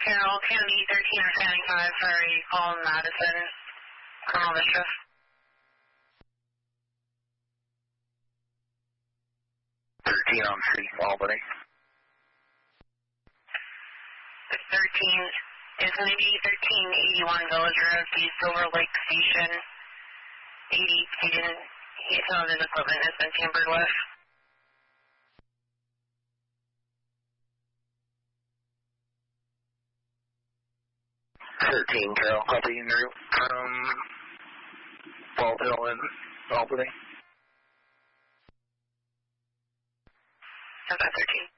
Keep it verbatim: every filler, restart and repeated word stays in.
Carroll, County thirteen or County five, sorry, call Madison, Colonel Bishop. thirteen on three, Albany. thirteen is going to be thirteen eighty-one Village Road, the Silver Lake Station. eighty, he didn't, he, some of his equipment has been tampered with. thirteen, Carol, copy en route from Bald Hill in Albany. How's that, thirteen?